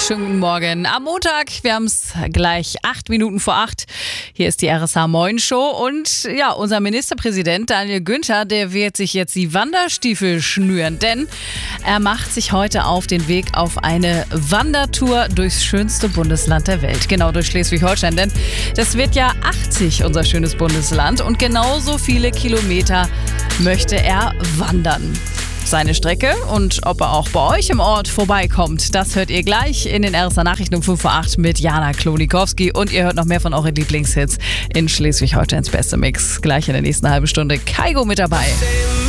schönen guten Morgen. Am Montag, wir haben es gleich 8 Minuten vor 8. Hier ist die RSH Moin Show und ja, unser Ministerpräsident Daniel Günther, der wird sich jetzt die Wanderstiefel schnüren, denn er macht sich heute auf den Weg auf eine Wandertour durchs schönste Bundesland der Welt. Genau, durch Schleswig-Holstein, denn das wird ja 80, unser schönes Bundesland, und genauso viele Kilometer möchte er wandern. Seine Strecke und ob er auch bei euch im Ort vorbeikommt, das hört ihr gleich in den RSH Nachrichten um 5 vor 8 mit Jana Klonikowski. Und ihr hört noch mehr von euren Lieblingshits in Schleswig-Holsteins Beste Mix. Gleich in der nächsten halben Stunde Kaigo mit dabei.